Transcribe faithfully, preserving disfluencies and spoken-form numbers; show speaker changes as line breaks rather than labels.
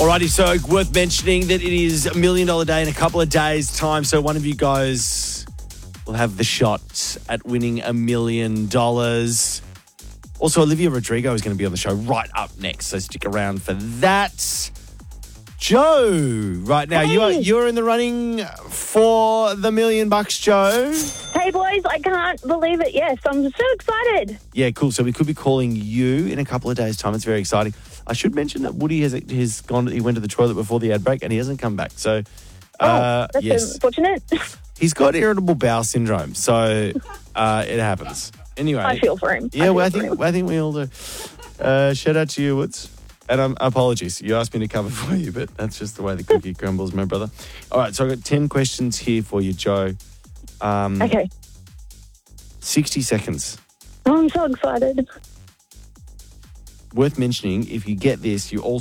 Alrighty, so worth mentioning that it is a million dollar day in a couple of days' time. So one of you guys will have the shot at winning a million dollars. Also, Olivia Rodrigo is going to be on the show right up next, so stick around for that. Joe, right now,
Hey.
you are you're in the running for the million bucks, Joe.
Hey, boys, I can't believe it. Yes, I'm so excited.
Yeah, cool. So we could be calling you in a couple of days' time. It's very exciting. I should mention that Woody has has gone. He went to the toilet before the ad break, and he hasn't come back. So, uh,
oh, that's
yes,
unfortunate.
he's got irritable bowel syndrome. So uh, it happens. Anyway,
I feel for him.
Yeah, well, I
feel
think
for him.
I think we all do. Uh, shout out to you, Woods. And um, apologies, you asked me to cover for you, but that's just the way the cookie crumbles, my brother. All right, so I've got ten questions here for you, Joe. Um,
Okay.
sixty seconds.
Oh, I'm so excited.
Worth mentioning, if you get this, you also